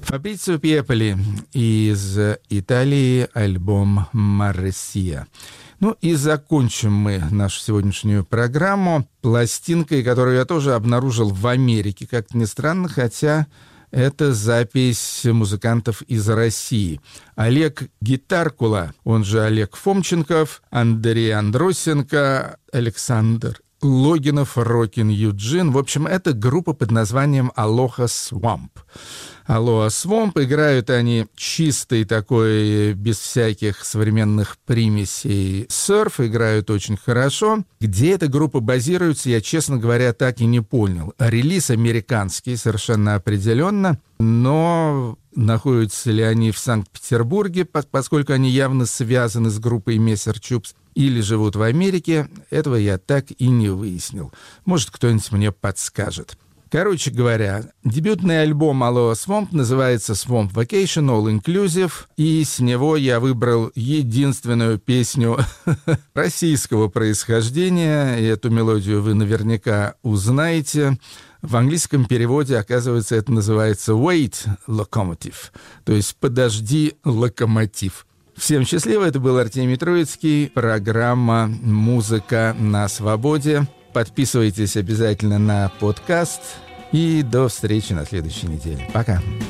Фабрицио Пьеполи из Италии, альбом «Марсия». Ну и закончим мы нашу сегодняшнюю программу пластинкой, которую я тоже обнаружил в Америке, как ни странно, хотя это запись музыкантов из России. Олег Гитаркула, он же Олег Фомченков, Андрей Андросенко, Александр Логинов, Рокин Юджин. В общем, это группа под названием «Алоха Свамп». «Алоха Свамп». Играют они чистый такой, без всяких современных примесей серф. Играют очень хорошо. Где эта группа базируется, я, честно говоря, так и не понял. Релиз американский, совершенно определенно. Но находятся ли они в Санкт-Петербурге, поскольку они явно связаны с группой Мессер Чупс, или живут в Америке, этого я так и не выяснил. Может, кто-нибудь мне подскажет. Короче говоря, дебютный альбом «Алоха Свамп» называется «Swamp Vacation All Inclusive», и с него я выбрал единственную песню российского происхождения, и эту мелодию вы наверняка узнаете. В английском переводе, оказывается, это называется «Wait, Locomotive», то есть «Подожди, локомотив». Всем счастливо, это был Артемий Троицкий, программа «Музыка на свободе». Подписывайтесь обязательно на подкаст и до встречи на следующей неделе. Пока.